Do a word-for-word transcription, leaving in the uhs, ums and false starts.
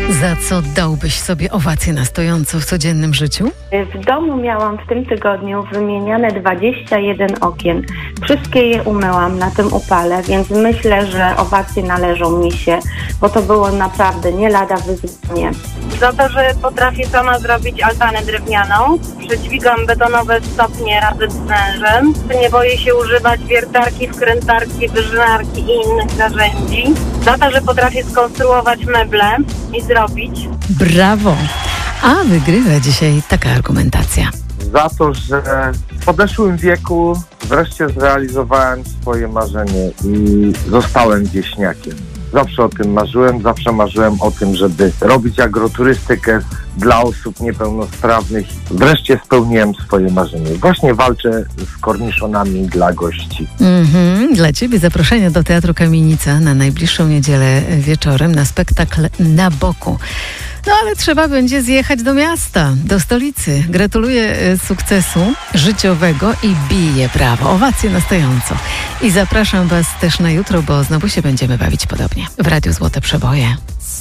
Za co dałbyś sobie owację na stojąco w codziennym życiu? W domu miałam w tym tygodniu wymieniane dwadzieścia jeden okien. Wszystkie je umyłam na tym upale, więc myślę, że owacje należą mi się, bo to było naprawdę nie lada wyzwanie. Za to, że potrafię sama zrobić altanę drewnianą, przedźwigam betonowe stopnie razem z mężem, nie boję się używać wiertarki, wkrętarki, wyżynarki i innych narzędzi. Za to, że potrafię skonstruować meble i zrobić. Brawo! A wygrywa dzisiaj taka argumentacja. Za to, że w podeszłym wieku wreszcie zrealizowałem swoje marzenie i zostałem wieśniakiem. Zawsze o tym marzyłem, zawsze marzyłem o tym, żeby robić agroturystykę dla osób niepełnosprawnych. Wreszcie spełniłem swoje marzenie. Właśnie walczę z korniszonami dla gości. Mhm. Dla Ciebie zaproszenie do Teatru Kamienica na najbliższą niedzielę wieczorem na spektakl Na boku. No ale trzeba będzie zjechać do miasta, do stolicy. Gratuluję sukcesu życiowego i biję brawo. Owacje na stojąco. I zapraszam Was też na jutro, bo znowu się będziemy bawić podobnie. W Radiu Złote Przeboje.